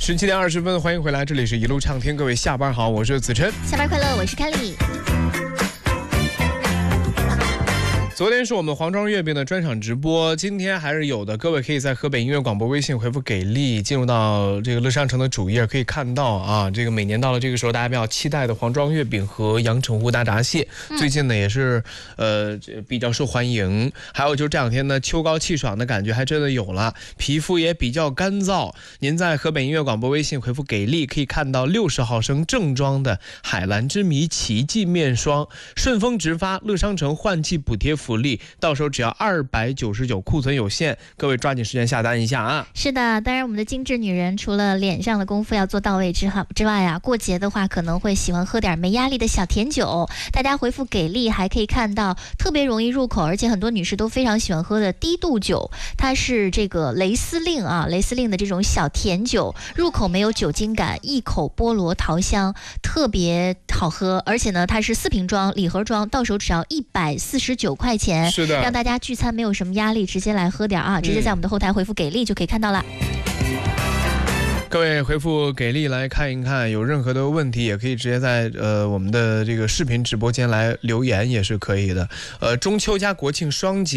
17点20分，欢迎回来，这里是一路畅听，各位下班好，我是子琛。 下班快乐，我是凯丽。 昨天是我们黄庄月饼的专场直播，今天还是有的，各位可以在河北音乐广播微信回复给力，进入到这个乐商城的主页，可以看到啊，这个每年到了这个时候，大家比较期待的黄庄月饼和阳澄湖大闸蟹，最近呢也是比较受欢迎。还有就是这两天呢，秋高气爽的感觉还真的有了，皮肤也比较干燥。您在河北音乐广播微信回复给力，可以看到60毫升正装的海蓝之谜奇迹面霜，顺丰直发，乐商城换季补贴福利，到时候只要299，库存有限，各位抓紧时间下单一下啊！ 是的，当然我们的精致女人除了脸上的功夫要做到位之外啊，过节的话可能会喜欢喝点没压力的小甜酒。大家回复给力还可以看到特别容易入口，而且很多女士都非常喜欢喝的低度酒，它是这个雷司令啊，雷司令的这种小甜酒，入口没有酒精感，一口菠萝桃香，特别好喝。而且呢，它是4瓶装，礼盒装，到手只要149块钱。 是的， 让大家聚餐没有什么压力，直接来喝点啊！直接在我们的后台回复给力就可以看到了。 各位回复给力来看一看，有任何的问题也可以直接在我们的这个视频直播间来留言也是可以的。中秋加国庆双节。